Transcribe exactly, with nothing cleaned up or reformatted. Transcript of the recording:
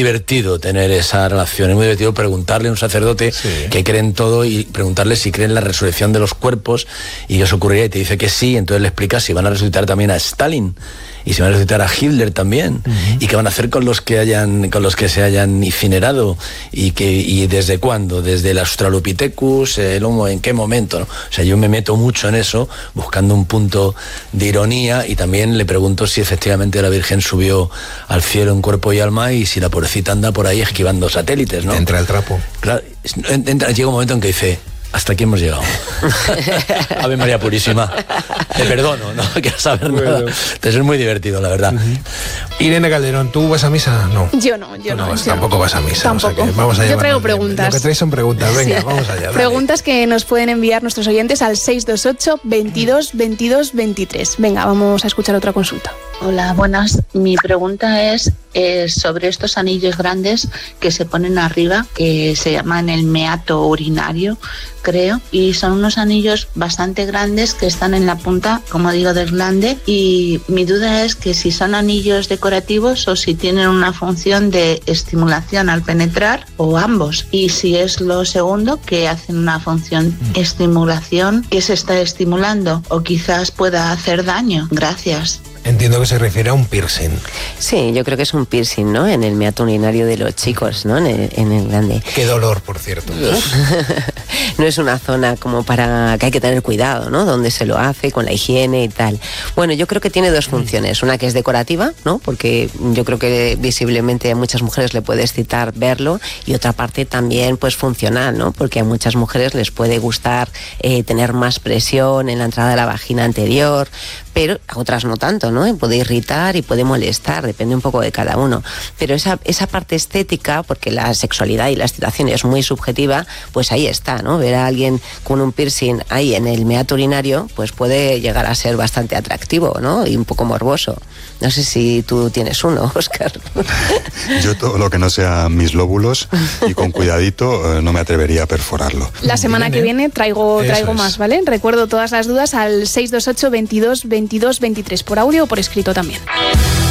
divertido tener esa relación, es muy divertido preguntarle a un sacerdote sí. que cree en todo y preguntarle si cree en la resurrección de los cuerpos y qué os ocurriría, y te dice que sí, entonces le explicas si van a resucitar también a Stalin y si van a resucitar a Hitler también, uh-huh. y qué van a hacer con los que hayan con los que se hayan incinerado y que y desde cuándo, desde el Australopithecus, el Homo, en qué momento, ¿no? O sea, yo me meto mucho en eso buscando un punto de ironía, y también le pregunto si efectivamente la Virgen subió al cielo en cuerpo y alma y si la pobrecita anda por ahí esquivando satélites, ¿no? Entra el trapo. Claro, entra, llega un momento en que dice: hasta aquí hemos llegado. Ave María Purísima. Te perdono, no quiero saber bueno. nada. Entonces es muy divertido, la verdad. Uh-huh. Irene Calderón, ¿tú vas a misa? No. Yo no, yo no. no vas, yo tampoco no. vas a misa. Tampoco. O sea que vamos a yo traigo bien. preguntas. Lo que traes son preguntas. Venga, sí. vamos allá. Dale. Preguntas que nos pueden enviar nuestros oyentes al seis dos ocho, veintidós, veintidós, veintitrés. Venga, vamos a escuchar otra consulta. Hola, buenas. Mi pregunta es eh, sobre estos anillos grandes que se ponen arriba, que se llaman el meato urinario, creo, y son unos anillos bastante grandes que están en la punta, como digo, del glande, y mi duda es que si son anillos decorativos o si tienen una función de estimulación al penetrar, o ambos, y si es lo segundo, que hacen una función estimulación, que se está estimulando o quizás pueda hacer daño. Gracias. Entiendo que se refiere a un piercing. Sí, yo creo que es un piercing, ¿no? En el meato urinario de los chicos, ¿no? En el, en el glande. Qué dolor, por cierto. No es una zona como para que hay que tener cuidado, ¿no? Donde se lo hace, con la higiene y tal. Bueno, yo creo que tiene dos funciones. Una que es decorativa, ¿no? Porque yo creo que visiblemente a muchas mujeres le puede excitar verlo, y otra parte también, pues, funcional, ¿no? Porque a muchas mujeres les puede gustar eh, tener más presión en la entrada de la vagina anterior, pero a otras no tanto, ¿no? Y puede irritar y puede molestar, depende un poco de cada uno. Pero esa, esa parte estética, porque la sexualidad y la excitación es muy subjetiva, pues ahí está, ¿no? Ver a alguien con un piercing ahí en el meato urinario, pues puede llegar a ser bastante atractivo, ¿no? Y un poco morboso. No sé si tú tienes uno, Óscar. Yo todo lo que no sea mis lóbulos, y con cuidadito, eh, no me atrevería a perforarlo. La semana que viene traigo, traigo es. más, ¿vale? Recuerdo todas las dudas al seis dos ocho, veintidós, veintidós, veintitrés, por audio o por escrito también.